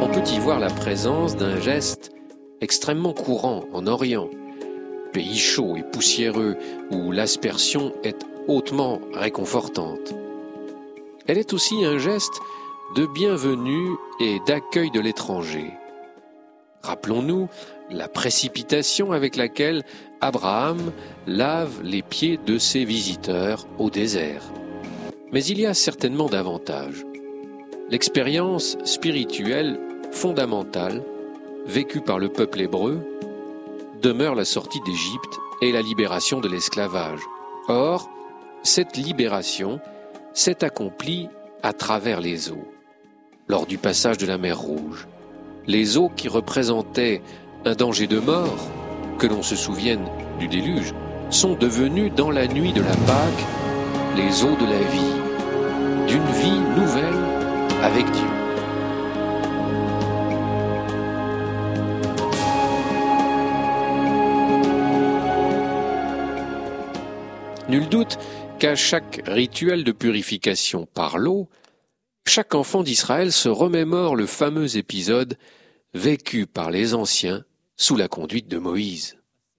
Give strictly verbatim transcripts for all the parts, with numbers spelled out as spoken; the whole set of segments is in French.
on peut y voir la présence d'un geste extrêmement courant en Orient, pays chaud et poussiéreux où l'aspersion est hautement réconfortante. Elle est aussi un geste de bienvenue et d'accueil de l'étranger. Rappelons-nous la précipitation avec laquelle Abraham lave les pieds de ses visiteurs au désert. Mais il y a certainement davantage. L'expérience spirituelle fondamentale vécue par le peuple hébreu demeure la sortie d'Égypte et la libération de l'esclavage. Or, cette libération s'est accomplie à travers les eaux, lors du passage de la mer Rouge. Les eaux qui représentaient un danger de mort, que l'on se souvienne du déluge, sont devenues dans la nuit de la Pâque les eaux de la vie, d'une vie nouvelle avec Dieu. Nul doute qu'à chaque rituel de purification par l'eau, chaque enfant d'Israël se remémore le fameux épisode vécu par les anciens sous la conduite de Moïse.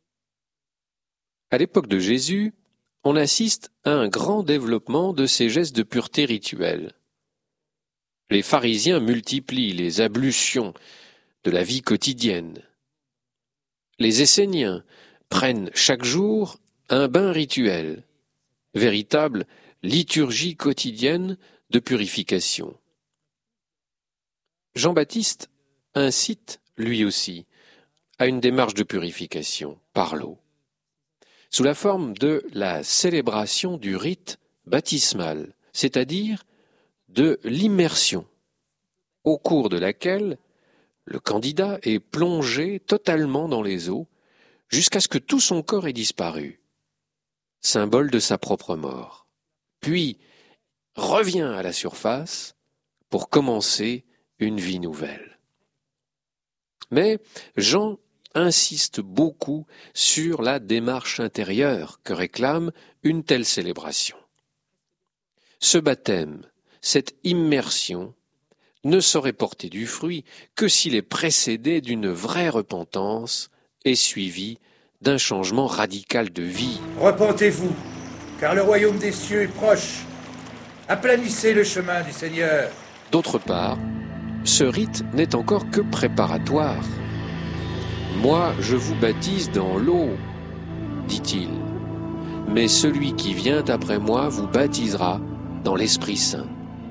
À l'époque de Jésus, on assiste à un grand développement de ces gestes de pureté rituelle. Les pharisiens multiplient les ablutions de la vie quotidienne. Les Esséniens prennent chaque jour un bain rituel, véritable liturgie quotidienne de purification. Jean-Baptiste incite, lui aussi, à une démarche de purification par l'eau, sous la forme de la célébration du rite baptismal, c'est-à-dire de l'immersion, au cours de laquelle le candidat est plongé totalement dans les eaux jusqu'à ce que tout son corps ait disparu, symbole de sa propre mort, puis revient à la surface pour commencer une vie nouvelle. Mais Jean insiste beaucoup sur la démarche intérieure que réclame une telle célébration. Ce baptême, cette immersion, ne saurait porter du fruit que s'il est précédé d'une vraie repentance et suivi d'un changement radical de vie. Repentez-vous, car le royaume des cieux est proche. Aplanissez le chemin du Seigneur. D'autre part, ce rite n'est encore que préparatoire. Moi, je vous baptise dans l'eau, dit-il, mais celui qui vient après moi vous baptisera dans l'Esprit Saint.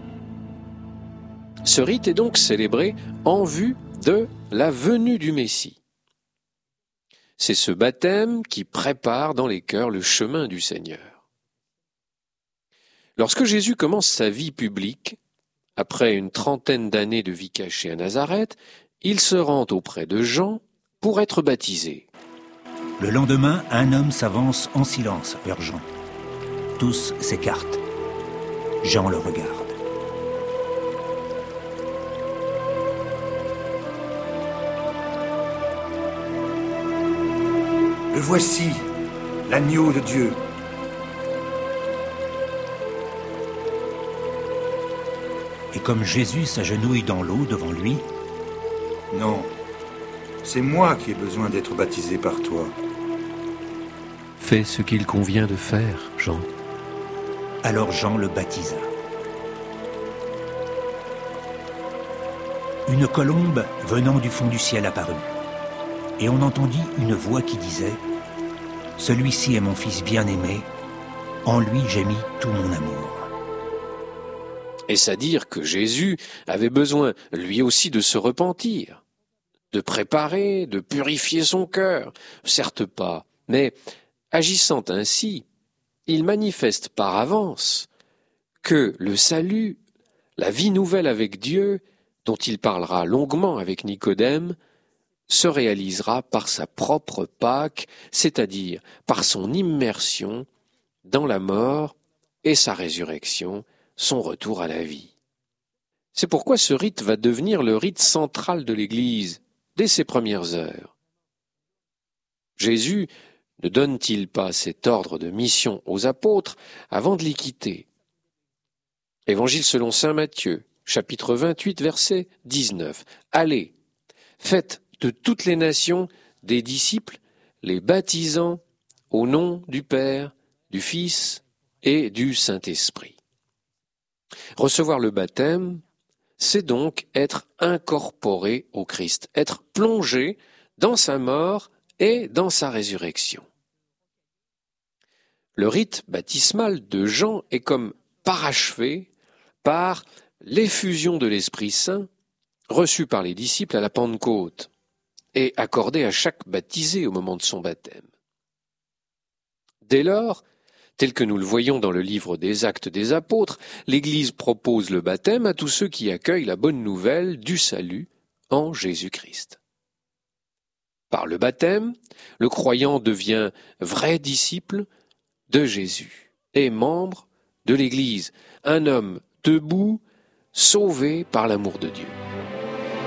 Ce rite est donc célébré en vue de la venue du Messie. C'est ce baptême qui prépare dans les cœurs le chemin du Seigneur. Lorsque Jésus commence sa vie publique, après une trentaine d'années de vie cachée à Nazareth, il se rend auprès de Jean pour être baptisé. Le lendemain, un homme s'avance en silence vers Jean. Tous s'écartent. Jean le regarde. Le voici, l'agneau de Dieu. Et comme Jésus s'agenouille dans l'eau devant lui, « Non, c'est moi qui ai besoin d'être baptisé par toi. » Fais ce qu'il convient de faire, Jean. Alors Jean le baptisa. Une colombe venant du fond du ciel apparut, et on entendit une voix qui disait « Celui-ci est mon fils bien-aimé, en lui j'ai mis tout mon amour. » Est-ce à dire que Jésus avait besoin, lui aussi, de se repentir, de préparer, de purifier son cœur? Certes pas, mais agissant ainsi, il manifeste par avance que le salut, la vie nouvelle avec Dieu, dont il parlera longuement avec Nicodème, se réalisera par sa propre Pâque, c'est-à-dire par son immersion dans la mort et sa résurrection, son retour à la vie. C'est pourquoi ce rite va devenir le rite central de l'Église dès ses premières heures. Jésus ne donne-t-il pas cet ordre de mission aux apôtres avant de les quitter? Évangile selon saint Matthieu, chapitre vingt-huit, verset dix-neuf. « Allez, faites de toutes les nations des disciples, les baptisant au nom du Père, du Fils et du Saint-Esprit. » Recevoir le baptême, c'est donc être incorporé au Christ, être plongé dans sa mort et dans sa résurrection. Le rite baptismal de Jean est comme parachevé par l'effusion de l'Esprit Saint reçue par les disciples à la Pentecôte et accordée à chaque baptisé au moment de son baptême. Dès lors, tel que nous le voyons dans le livre des Actes des Apôtres, l'Église propose le baptême à tous ceux qui accueillent la bonne nouvelle du salut en Jésus-Christ. Par le baptême, le croyant devient vrai disciple de Jésus et membre de l'Église, un homme debout, sauvé par l'amour de Dieu.